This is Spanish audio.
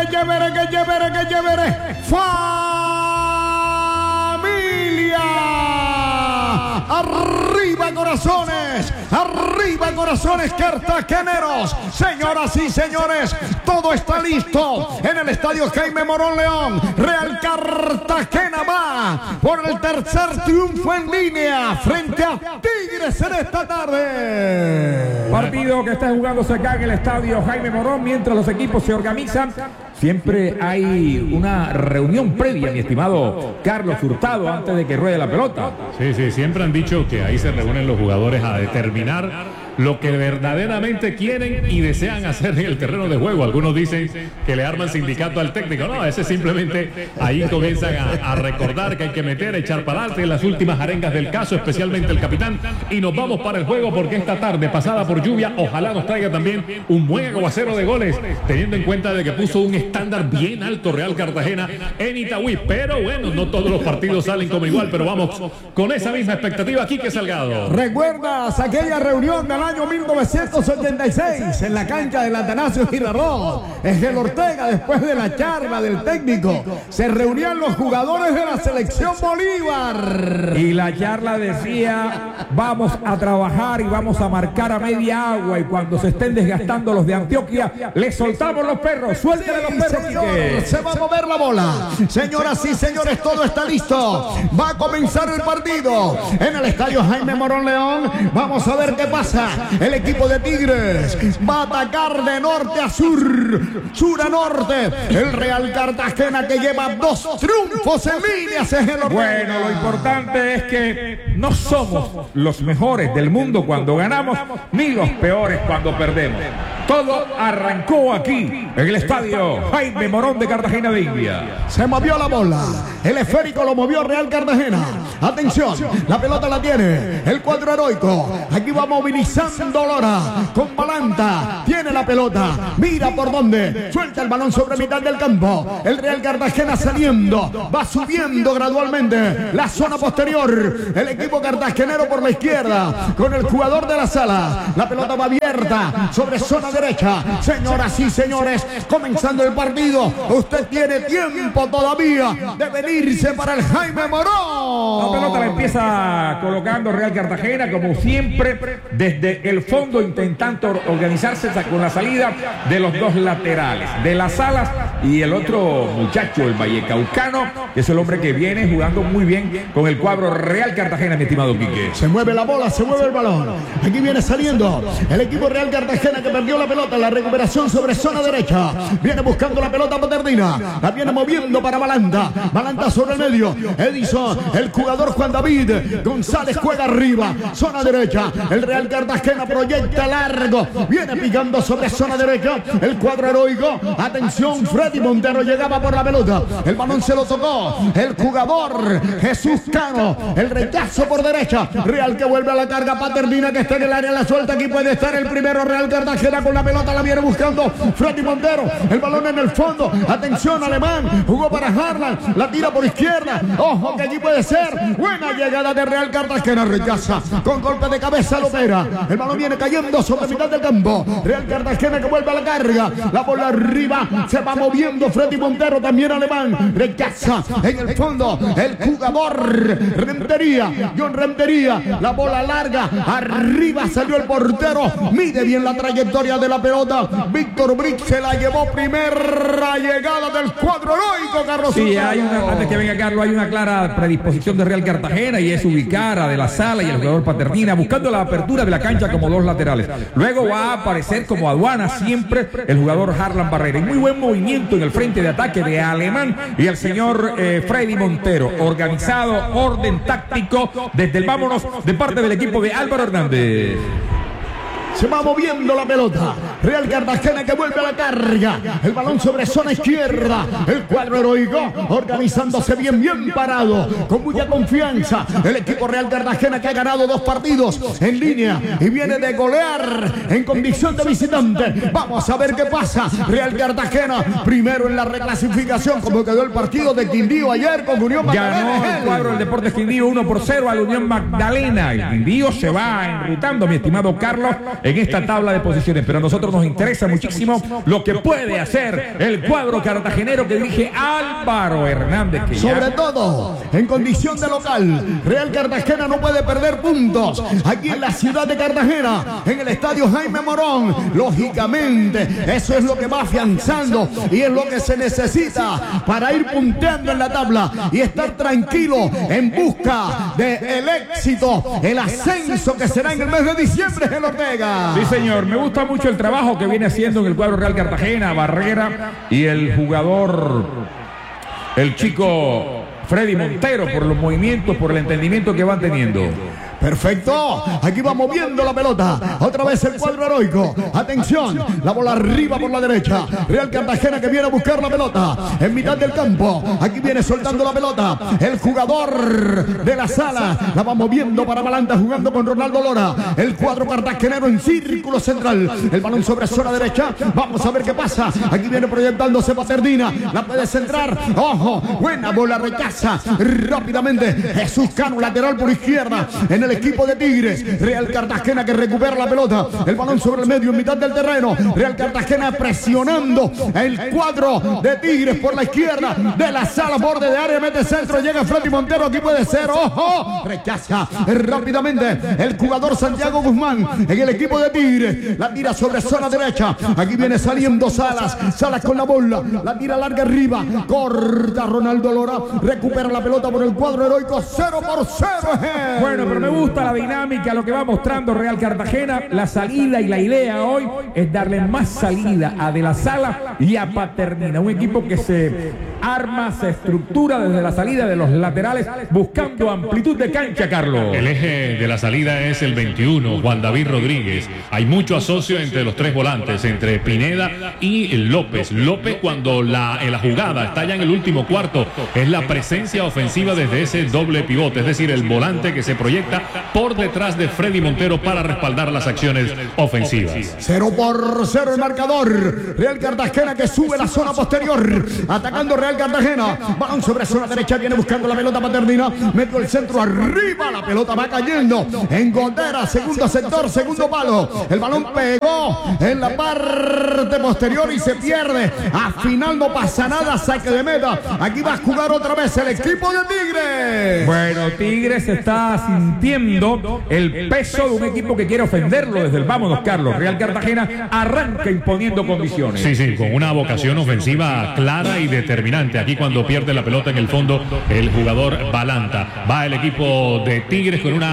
que chévere. ¡Familia! Arriba corazones cartageneros. Señoras y señores, todo está listo en el estadio Jaime Morón León. Real Cartagena va por el tercer triunfo en línea frente a Tigres en esta tarde. Partido que está jugándose acá en el estadio Jaime Morón mientras los equipos se organizan. Siempre hay una reunión previa, mi estimado Carlos Hurtado, antes de que ruede la pelota. Sí, siempre han dicho que ahí se reúnen los jugadores a determinar lo que verdaderamente quieren y desean hacer en el terreno de juego. Algunos dicen que le arman sindicato al técnico. No, ese simplemente ahí comienzan a recordar que hay que meter, echar para adelante las últimas arengas del caso, especialmente el capitán. Y nos vamos para el juego porque esta tarde, pasada por lluvia, ojalá nos traiga también un buen aguacero de goles, teniendo en cuenta de que puso un estándar bien alto Real Cartagena en Itagüí. Pero bueno, no todos los partidos salen como igual, pero vamos con esa misma expectativa. Quique Salgado. ¿Recuerdas aquella reunión del año 1986 en la cancha del Atanasio Girardot? Esgel Ortega, después de la charla del técnico, se reunían los jugadores de la selección Bolívar. Y la charla decía, vamos a trabajar y vamos a marcar a media agua, y cuando se estén desgastando los de Antioquia, les soltamos los perros, suéltenle los perros. Señor, se va a mover la bola. Señoras y señores, todo está listo. Va a comenzar el partido en el estadio Jaime Morón León. Vamos a ver qué pasa. El equipo de Tigres va a atacar de norte a sur, sur a norte. El Real Cartagena, que lleva 2 triunfos en línea. Bueno, lo importante es que no somos los mejores del mundo cuando ganamos, ni los peores cuando perdemos. Todo arrancó aquí, en el estadio Jaime Morón de Cartagena de India. Se movió la bola. El esférico lo movió Real Cartagena. Atención, la pelota la tiene el cuadro heroico. Aquí va movilizando Lora con Balanta. Tiene la pelota. Mira por dónde. Suelta el balón sobre mitad del campo. El Real Cartagena saliendo. Va subiendo gradualmente la zona posterior. El equipo cartagenero por la izquierda con el jugador de la sala. La pelota va abierta sobre zona derecha. Señoras y señores, comenzando el partido. Usted tiene tiempo todavía de venirse para el Jaime Morón. La pelota la empieza colocando Real Cartagena, como siempre, desde el fondo, intentando organizarse con la salida de los dos laterales, de las alas, y el otro muchacho, el vallecaucano, que es el hombre que viene jugando muy bien con el cuadro Real Cartagena, mi estimado Quique. Se mueve la bola, se mueve el balón. Aquí viene saliendo el equipo Real Cartagena, que perdió la pelota. La recuperación sobre zona derecha. Viene buscando la pelota Paternina. La viene moviendo para Balanta. Balanta sobre el medio. Edison, el jugador Juan David González juega arriba. Zona derecha. El Real Cartagena proyecta largo. Viene picando sobre zona derecha. El cuadro heroico. Atención, Freddy Montero llegaba por la pelota. El balón se lo tocó el jugador Jesús Cano. El rechazo por derecha. Real que vuelve a la carga. Paternina, que está en el área, la suelta. Aquí puede estar el primero. Real Cartagena con la pelota. La viene buscando Freddy Montero. El balón en el fondo. Atención, Alemán. Jugó para Harlan. La tira por izquierda. Ojo que allí puede ser. Buena llegada de Real Cartagena. Rechaza con golpe de cabeza Lopera. El balón viene cayendo sobre mitad del campo. Real Cartagena que vuelve a la carga. La bola arriba. Se va moviendo Freddy Montero. También Alemán. Rechaza en el fondo el jugador Rentería. John Rentería. La bola larga. Arriba salió el portero. Mide bien la trayectoria de la pelota. Víctor Brick se la llevó. Primera llegada del cuadro heroico, Carlos. Sí, antes que venga Carlos, hay una clara predisposición de Real Cartagena, y es ubicar a De la Sala y el jugador Paternina buscando la apertura de la cancha como dos laterales. Luego va a aparecer como aduana siempre el jugador Harlan Barrera. Y muy buen movimiento en el frente de ataque de Alemán y el señor Freddy Montero. Organizado, orden táctico desde el vámonos de parte del equipo de Álvaro Hernández. Se va moviendo la pelota. Real Cartagena que vuelve a la carga. El balón sobre zona izquierda. El cuadro heroico organizándose bien parado. Con mucha confianza. El equipo Real Cartagena, que ha ganado 2 partidos en línea y viene de golear en condición de visitante. Vamos a ver qué pasa. Real Cartagena primero en la reclasificación, como quedó el partido de Quindío ayer con Unión Magdalena. Ganó el cuadro del Deportes Quindío 1-0 a la Unión Magdalena. El Quindío se va enrutando, mi estimado Carlos, en esta tabla de posiciones, pero a nosotros nos interesa muchísimo lo que puede hacer el cuadro cartagenero que dirige Álvaro Hernández. Que sobre todo, en condición de local, Real Cartagena no puede perder puntos aquí en la ciudad de Cartagena, en el estadio Jaime Morón. Lógicamente, eso es lo que va afianzando y es lo que se necesita para ir punteando en la tabla y estar tranquilo en busca del éxito, el ascenso que será en el mes de diciembre en Ortega. Sí, señor, me gusta mucho el trabajo que viene haciendo en el cuadro Real Cartagena, Barrera y el jugador, el chico Freddy Montero, por los movimientos, por el entendimiento que van teniendo. Perfecto, aquí va moviendo la pelota, otra vez el cuadro heroico, atención, la bola arriba por la derecha, Real Cartagena que viene a buscar la pelota, en mitad del campo, aquí viene soltando la pelota, el jugador de la Sala, la va moviendo para Balanta, jugando con Ronaldo Lora, el cuadro cartagenero en círculo central, el balón sobre zona derecha, vamos a ver qué pasa, aquí viene proyectándose Paternina, la puede centrar, ojo, buena bola, rechaza rápidamente, Jesús Cano, lateral por izquierda, en el equipo de Tigres, Real Cartagena que recupera la pelota, el balón sobre el medio en mitad del terreno, Real Cartagena presionando el cuadro de Tigres por la izquierda, de la Sala, borde de área, mete centro, llega Freddy Montero, aquí puede ser, ojo, rechaza rápidamente el jugador Santiago Guzmán en el equipo de Tigres, la tira sobre zona derecha, aquí viene saliendo Salas con la bola, la tira larga arriba, corta Ronaldo Lora, recupera la pelota por el cuadro heroico, 0-0. Bueno, pero me gusta la dinámica, lo que va mostrando Real Cartagena. La salida y la idea hoy es darle más salida a De la Sala y a Paternina. Un equipo que se arma, se estructura desde la salida de los laterales, buscando amplitud de cancha, Carlos. El eje de la salida es el 21, Juan David Rodríguez. Hay mucho asocio entre los tres volantes, entre Pineda y López. López, cuando la jugada está ya en el último cuarto, es la presencia ofensiva desde ese doble pivote, es decir, el volante que se proyecta por detrás de Freddy Montero para respaldar las acciones ofensivas. 0-0 el marcador. Real Cartagena que sube la zona posterior, atacando Real Cartagena, balón sobre zona derecha, viene buscando la pelota Paternina, metió el centro arriba, la pelota va cayendo en gotera, segundo sector, segundo palo, el balón pegó en la parte posterior y se pierde, al final no pasa nada, saque de meta, aquí va a jugar otra vez el equipo de Tigres. Bueno, Tigres está sintiendo el peso de un equipo que quiere ofenderlo desde el vámonos, Carlos. Real Cartagena arranca imponiendo condiciones. Sí, con una vocación ofensiva clara y determinante. Aquí cuando pierde la pelota en el fondo el jugador Balanta. Va el equipo de Tigres con una